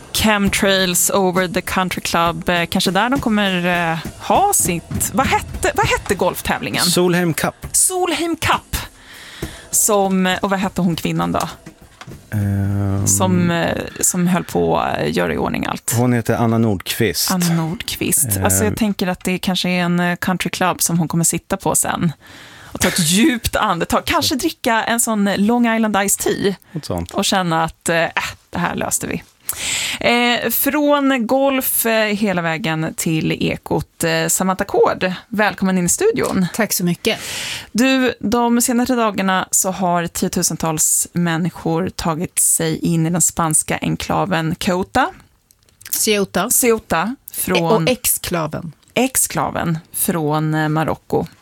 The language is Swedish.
Chemtrails over the country club. Kanske där de kommer ha sitt... Vad hette golftävlingen? Solheim Cup. Solheim Cup. Och vad hette hon kvinnan då? Som höll på att göra i ordning allt. Hon heter Anna Nordqvist. Anna Nordqvist. Alltså jag tänker att det kanske är en country club som hon kommer sitta på sen. Och ta ett djupt andetag. Kanske dricka en sån Long Island Iced Tea. Och känna att det här löste vi. Från golf hela vägen till ekot. Samantha Kård, välkommen in i studion. Tack så mycket. Du, de senaste dagarna så har tiotusentals människor tagit sig in i den spanska enklaven Ceuta. Från och exklaven från Marocko.